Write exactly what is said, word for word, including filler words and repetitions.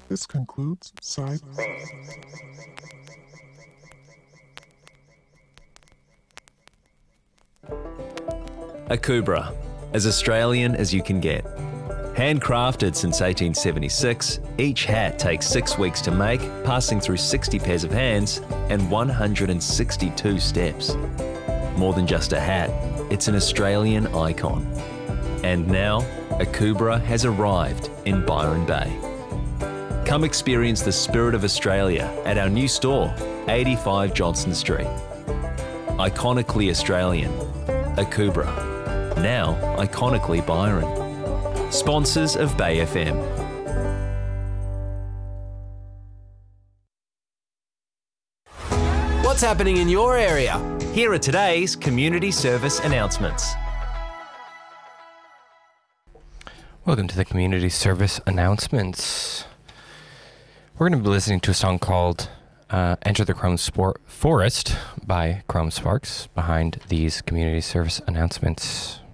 This concludes Side. Akubra, as Australian as you can get. Handcrafted since eighteen seventy-six, each hat takes six weeks to make, passing through sixty pairs of hands and one hundred sixty-two steps. More than just a hat, it's an Australian icon. And now, Akubra has arrived in Byron Bay. Come experience the spirit of Australia at our new store, eighty-five Johnston Street. Iconically Australian, Akubra. Now iconically Byron. Sponsors of Bay F M. What's happening in your area? Here are today's community service announcements. Welcome to the community service announcements. We're going to be listening to a song called uh, Enter the Chrome Sport Forest by Chrome Sparks behind these community service announcements.